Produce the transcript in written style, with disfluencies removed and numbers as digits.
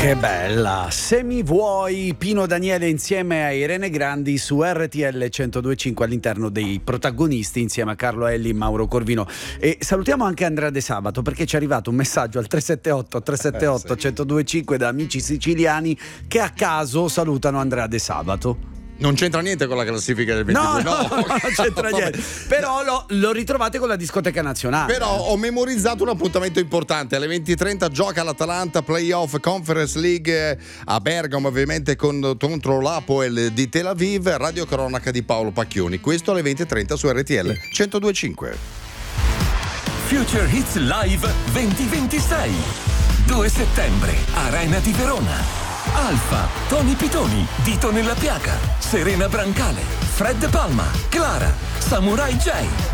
Che bella, se mi vuoi, Pino Daniele insieme a Irene Grandi su RTL 102.5 all'interno dei protagonisti insieme a Carlo Elli e Mauro Corvino. E salutiamo anche Andrea De Sabato, perché ci è arrivato un messaggio al 378 1025 da amici siciliani che a caso salutano Andrea De Sabato. Non c'entra niente con la classifica del 22. No, non c'entra niente. Però lo ritrovate con la discoteca nazionale. Però ho memorizzato un appuntamento importante. Alle 20:30 gioca l'Atalanta Playoff Conference League a Bergamo, ovviamente contro l'Apoel di Tel Aviv. Radio cronaca di Paolo Pacchioni. Questo alle 20:30 su RTL 102.5. Future Hits Live 2026. 2 settembre, Arena di Verona. Alfa, Tony Pitoni, Dito nella piaga, Serena Brancale, Fred Palma, Clara, Samurai J,